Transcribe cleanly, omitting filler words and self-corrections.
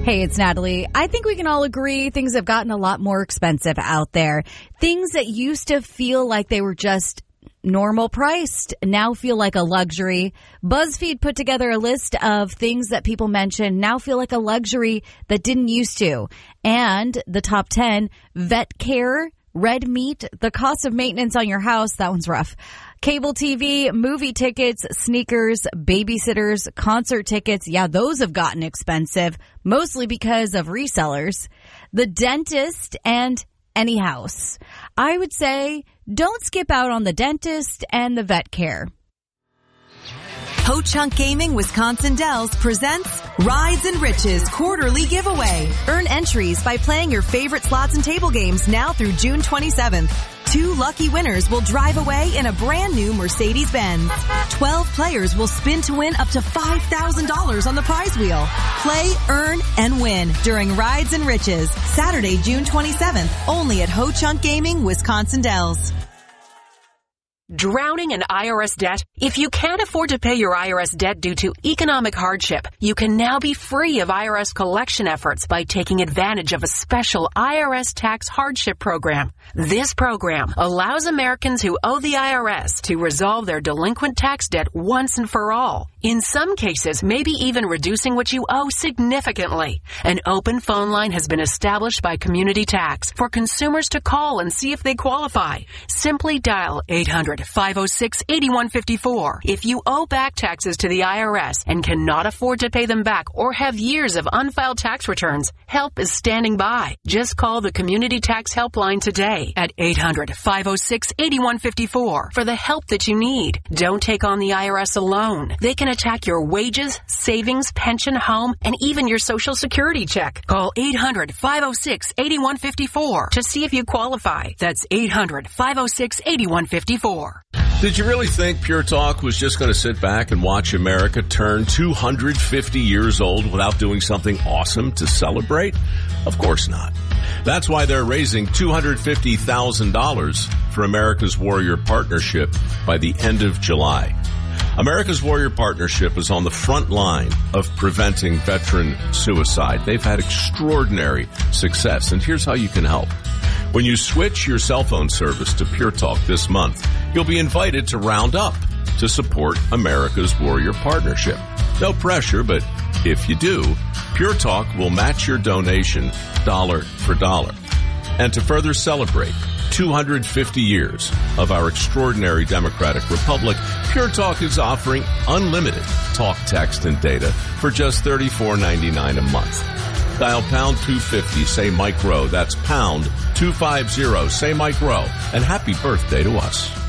Hey, it's Natalie. I think we can all agree things have gotten a lot more expensive out there. Things that used to feel like they were just normal priced now feel like a luxury. BuzzFeed put together a list of things that people mention now feel like a luxury that didn't used to. And the top 10, vet care, red meat, the cost of maintenance on your house, that one's rough. Cable TV, movie tickets, sneakers, babysitters, concert tickets. Yeah, those have gotten expensive, mostly because of resellers. The dentist and any house. I would say don't skip out on the dentist and the vet care. Ho Chunk Gaming Wisconsin Dells presents Rides and Riches quarterly giveaway. Earn entries by playing your favorite slots and table games now through June 27th. 2 lucky winners will drive away in a brand new Mercedes-Benz. 12 players will spin to win up to $5,000 on the prize wheel. Play, earn, and win during Rides and Riches. Saturday, June 27th, only at Ho Chunk Gaming Wisconsin Dells. Drowning in IRS debt? If you can't afford to pay your IRS debt due to economic hardship, you can now be free of IRS collection efforts by taking advantage of a special IRS tax hardship program. This program allows Americans who owe the IRS to resolve their delinquent tax debt once and for all. In some cases, maybe even reducing what you owe significantly. An open phone line has been established by Community Tax for consumers to call and see if they qualify. Simply dial 800-506-8154. If you owe back taxes to the IRS and cannot afford to pay them back or have years of unfiled tax returns, help is standing by. Just call the Community Tax Helpline today at 800-506-8154 for the help that you need. Don't take on the IRS alone. They can attack your wages, savings, pension, home, and even your Social Security check. Call 800-506-8154 to see if you qualify. That's 800-506-8154. Did you really think Pure Talk was just going to sit back and watch America turn 250 years old without doing something awesome to celebrate? Of course not. That's why they're raising $250,000 for America's Warrior Partnership by the end of July. America's Warrior Partnership is on the front line of preventing veteran suicide. They've had extraordinary success, and here's how you can help. When you switch your cell phone service to Pure Talk this month, you'll be invited to round up to support America's Warrior Partnership. No pressure, but if you do, Pure Talk will match your donation dollar for dollar. And to further celebrate 250 years of our extraordinary democratic republic, Pure Talk is offering unlimited talk, text, and data for just $34.99 a month. Dial pound 250, say Mike Rowe. That's pound 250, say Mike Rowe. And happy birthday to us.